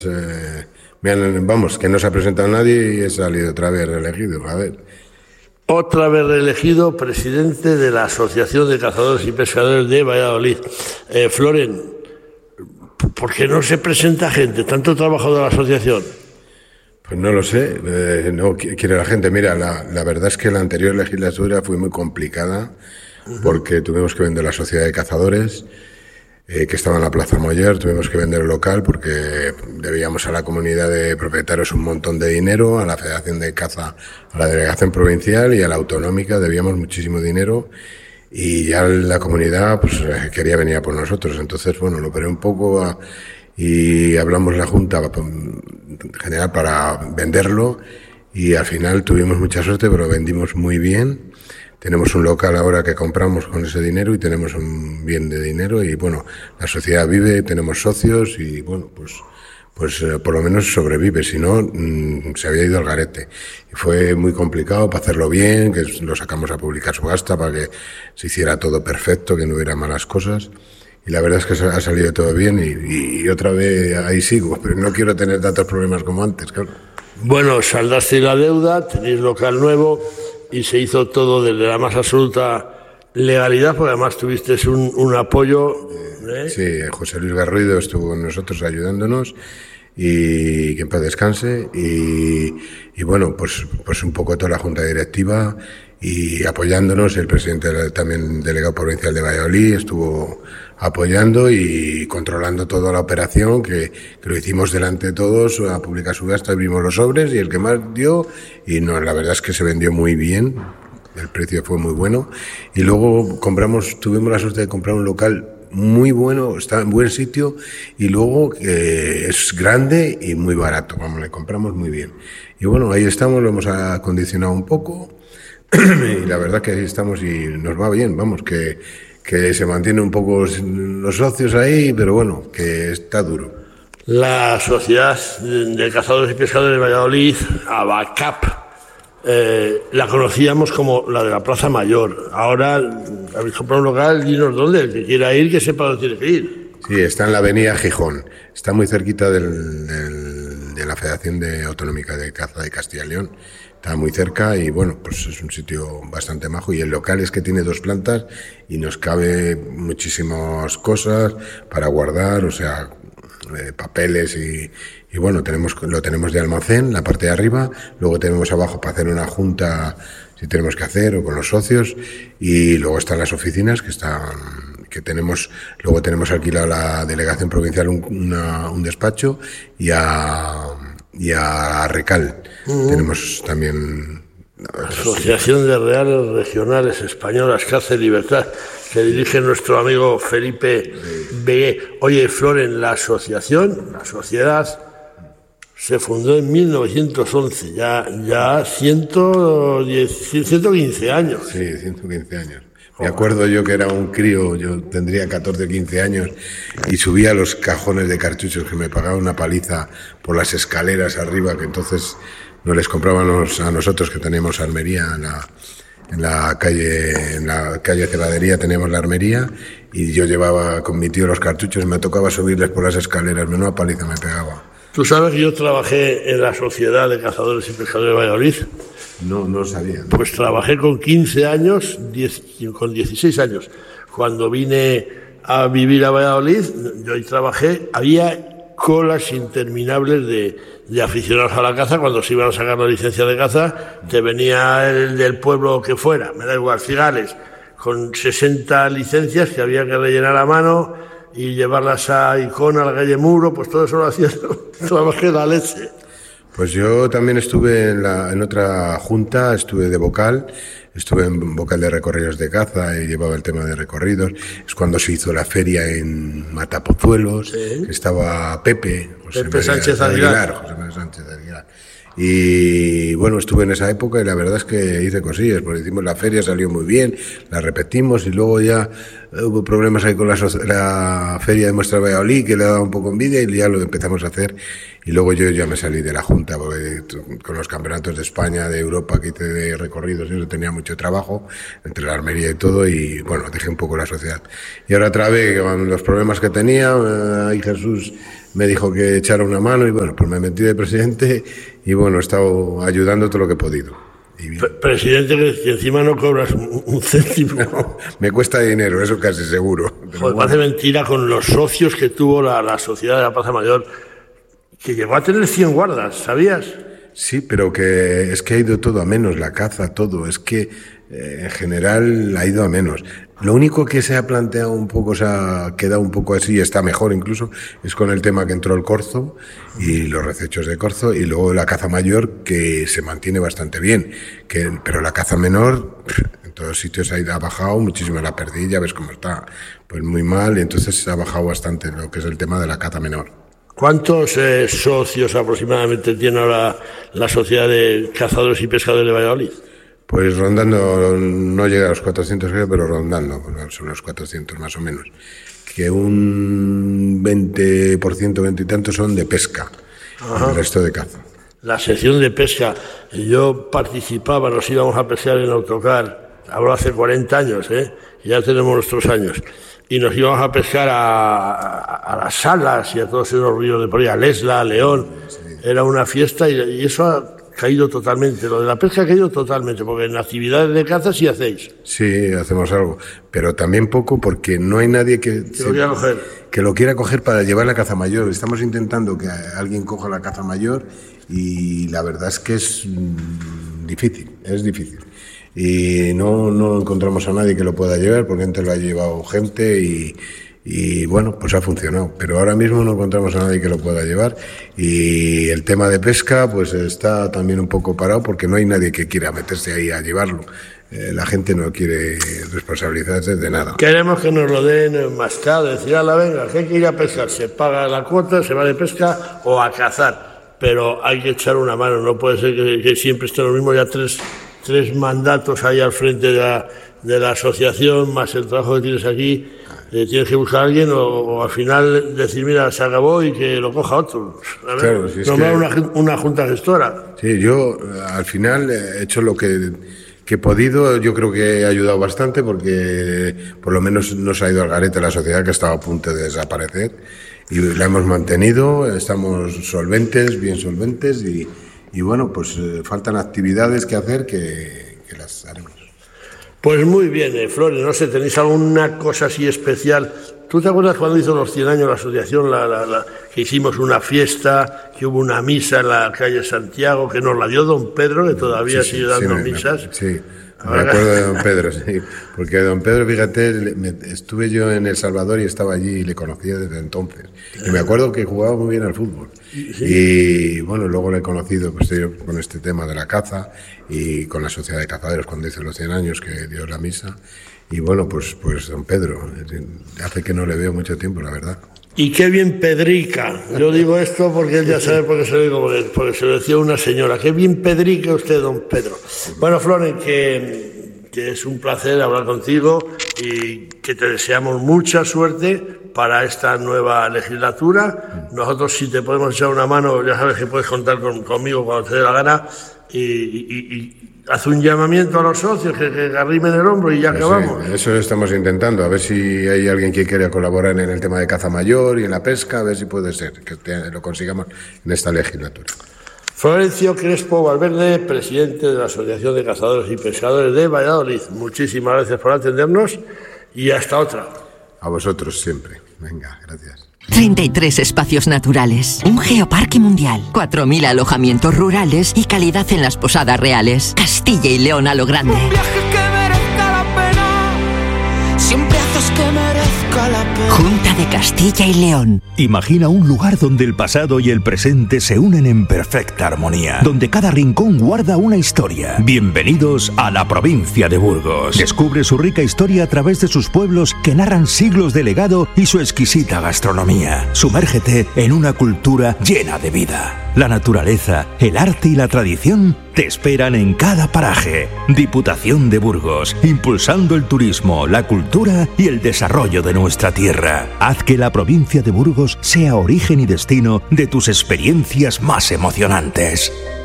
Vamos, que no se ha presentado nadie y he salido otra vez reelegido. A ver. Otra vez reelegido presidente de la Asociación de Cazadores y Pescadores de Valladolid. Floren, ¿por qué no se presenta gente? ¿Tanto trabajo de la asociación? Pues no lo sé, no quiere la gente. Mira, la verdad es que la anterior legislatura fue muy complicada porque tuvimos que vender la Sociedad de Cazadores, que estaba en la Plaza Mayor, tuvimos que vender el local porque debíamos a la comunidad de propietarios un montón de dinero, a la Federación de Caza, a la Delegación Provincial y a la Autonómica debíamos muchísimo dinero y ya la comunidad pues quería venir a por nosotros. Entonces, bueno, lo paré un poco y hablamos la Junta en general para venderlo y al final tuvimos mucha suerte, pero vendimos muy bien. Tenemos un local ahora que compramos con ese dinero y tenemos un bien de dinero y bueno, la sociedad vive, tenemos socios y bueno, pues por lo menos sobrevive, si no se había ido al garete. Y fue muy complicado para hacerlo bien, que lo sacamos a publicar subasta para que se hiciera todo perfecto, que no hubiera malas cosas. Y la verdad es que ha salido todo bien y otra vez ahí sigo, pero no quiero tener tantos problemas como antes, claro. Bueno, saldasteis la deuda, tenéis local nuevo y se hizo todo desde la más absoluta legalidad, porque además tuvisteis un apoyo. Sí, José Luis Garrido estuvo con nosotros ayudándonos y que en paz descanse y bueno, pues un poco toda la Junta Directiva y apoyándonos, el presidente también delegado provincial de Valladolid estuvo apoyando y controlando toda la operación, que lo hicimos delante de todos, a publicar subasta, abrimos los sobres y el que más dio, y no, la verdad es que se vendió muy bien, el precio fue muy bueno, y luego tuvimos la suerte de comprar un local muy bueno, está en buen sitio, y luego es grande y muy barato, vamos, le compramos muy bien. Y bueno, ahí estamos, lo hemos acondicionado un poco, y la verdad que ahí estamos y nos va bien, vamos, que se mantiene un poco los socios ahí, pero bueno, que está duro. La Sociedad de Cazadores y Pescadores de Valladolid, ABACAP, la conocíamos como la de la Plaza Mayor. Ahora habéis comprado un local, dinos dónde, el que quiera ir, que sepa dónde tiene que ir. Sí, está en la avenida Gijón, está muy cerquita de la Federación Autonómica de Caza de Castilla y León. Está muy cerca y bueno, pues es un sitio bastante majo y el local es que tiene 2 plantas y nos cabe muchísimas cosas para guardar, o sea, papeles y bueno, lo tenemos de almacén, la parte de arriba, luego tenemos abajo para hacer una junta si tenemos que hacer o con los socios y luego están las oficinas que tenemos, luego tenemos alquilado a la Delegación Provincial un despacho y a Recal. Tenemos también Asociación de Reales Regionales Españolas Caza y Libertad, que dirige nuestro amigo Felipe Begué. Oye, Floren, la sociedad se fundó en 1911, ya 115 años. Sí, 115 años. Me acuerdo yo que era un crío, yo tendría 14 o 15 años y subía los cajones de cartuchos que me pagaba una paliza por las escaleras arriba, que entonces nos les comprábamos a nosotros que teníamos armería en la calle Celadería teníamos la armería y yo llevaba con mi tío los cartuchos y me tocaba subirles por las escaleras, menuda paliza me pegaba. ¿Tú sabes que yo trabajé en la Sociedad de Cazadores y Pescadores de Valladolid? No sabía. Pues trabajé con 15 años, con 16 años. Cuando vine a vivir a Valladolid, yo ahí trabajé, había colas interminables de aficionados a la caza. Cuando se iban a sacar la licencia de caza, te venía el del pueblo que fuera, me da igual, Cigales, con 60 licencias que había que rellenar a mano y llevarlas a Icona, a la calle Muro, pues todo eso lo hacía, trabajé la leche. Pues yo también estuve en otra junta, estuve de vocal, estuve en vocal de recorridos de caza y llevaba el tema de recorridos. Es cuando se hizo la feria en Matapozuelos, sí. Que estaba Pepe Sánchez Aguilar. José María Sánchez Aguilar. Y bueno, estuve en esa época y la verdad es que hice cosillas, porque hicimos la feria, salió muy bien, la repetimos y luego ya hubo problemas ahí con la feria de Muestra Valladolid, que le daba un poco envidia y ya lo empezamos a hacer. Y luego yo ya me salí de la Junta, porque con los campeonatos de España, de Europa que hice de recorridos, yo tenía mucho trabajo, entre la armería y todo, y bueno, dejé un poco la sociedad. Y ahora otra vez, con los problemas que tenía, ahí Jesús me dijo que echara una mano y bueno, pues me metí de presidente y bueno, he estado ayudando todo lo que he podido. Presidente, que encima no cobras un céntimo. No, me cuesta dinero, eso casi seguro. Joder, parece mentira con los socios que tuvo la Sociedad de la Plaza Mayor, que llegó a tener 100 guardas, ¿sabías? Sí, pero que es que ha ido todo a menos, la caza, todo. Es que en general ha ido a menos. Lo único que se ha planteado un poco, se ha quedado un poco así, está mejor incluso, es con el tema que entró el corzo y los recechos de corzo, y luego la caza mayor, que se mantiene bastante bien. Pero la caza menor, en todos sitios ha bajado muchísimo, la perdí, ya ves cómo está, pues muy mal, y entonces ha bajado bastante lo que es el tema de la caza menor. ¿Cuántos socios aproximadamente tiene ahora la Sociedad de Cazadores y Pescadores de Valladolid? Pues rondando, no llega a los 400 creo, pero rondando, son los 400 más o menos. Que un 20%, 20 y tantos son de pesca, el resto de caza. La sección de pesca, yo participaba, nos íbamos a pescar en autocar, hablo hace 40 años, ya tenemos nuestros años, y nos íbamos a pescar a las Salas y a todos esos ríos de por ahí, a Lesla, a León, era una fiesta y eso ha caído totalmente, lo de la pesca ha caído totalmente, porque en actividades de caza sí hacéis. Sí, hacemos algo, pero también poco porque no hay nadie que lo quiera coger para llevar la caza mayor. Estamos intentando que alguien coja la caza mayor y la verdad es que es difícil. Y no encontramos a nadie que lo pueda llevar, porque antes lo ha llevado gente y bueno, pues ha funcionado, pero ahora mismo no encontramos a nadie que lo pueda llevar, y el tema de pesca pues está también un poco parado porque no hay nadie que quiera meterse ahí a llevarlo. La gente no quiere responsabilizarse de nada. Queremos que nos lo den mascado, decir, venga, que hay que ir a pescar, se paga la cuota, se va de pesca o a cazar, pero hay que echar una mano, no puede ser que siempre esté lo mismo, ya tres mandatos ahí al frente de la asociación, más el trabajo que tienes aquí. Tienes que buscar a alguien o al final decir, mira, se acabó y que lo coja otro. A ver, claro, si nombrar una junta gestora. Sí, yo al final he hecho lo que he podido. Yo creo que he ayudado bastante porque por lo menos no se ha ido al garete la sociedad, que estaba a punto de desaparecer, y la hemos mantenido, estamos bien solventes y bueno, pues faltan actividades que hacer que las haremos. Pues muy bien, Flores, no sé, ¿tenéis alguna cosa así especial? ¿Tú te acuerdas cuando hizo los 100 años la asociación, que hicimos una fiesta, que hubo una misa en la calle Santiago, que nos la dio don Pedro, que todavía sigue dando misas? Sí, me acuerdo de don Pedro, sí, porque don Pedro, fíjate, estuve yo en El Salvador y estaba allí y le conocía desde entonces. Y me acuerdo que jugaba muy bien al fútbol. Sí. Y bueno, luego le he conocido pues, con este tema de la caza y con la Sociedad de Cazadores cuando hizo los 100 años que dio la misa. Y bueno, pues don Pedro, hace que no le veo mucho tiempo, la verdad. Y qué bien pedrica. Yo digo esto porque él ya sabe por qué se lo digo, porque se lo decía una señora. Qué bien pedrica usted, don Pedro. Bueno, Flores, que es un placer hablar contigo y que te deseamos mucha suerte para esta nueva legislatura. Nosotros, si te podemos echar una mano, ya sabes que puedes contar conmigo cuando te dé la gana, y haz un llamamiento a los socios que arrimen el hombro y ya acabamos. Sí, eso estamos intentando, a ver si hay alguien que quiera colaborar en el tema de caza mayor y en la pesca, a ver si puede ser, que lo consigamos en esta legislatura. Florencio Crespo Valverde, presidente de la Asociación de Cazadores y Pescadores de Valladolid. Muchísimas gracias por atendernos y hasta otra. A vosotros siempre. Venga, gracias. 33 espacios naturales, un geoparque mundial, 4.000 alojamientos rurales y calidad en las posadas reales. Castilla y León a lo grande. Un viaje que merezca la pena, siempre haces que merezca la pena. Junta de Castilla y León. Imagina un lugar donde el pasado y el presente se unen en perfecta armonía, donde cada rincón guarda una historia. Bienvenidos a la provincia de Burgos. Descubre su rica historia a través de sus pueblos que narran siglos de legado y su exquisita gastronomía. Sumérgete en una cultura llena de vida. La naturaleza, el arte y la tradición te esperan en cada paraje. Diputación de Burgos, impulsando el turismo, la cultura y el desarrollo de nuestra tierra. Haz que la provincia de Burgos sea origen y destino de tus experiencias más emocionantes.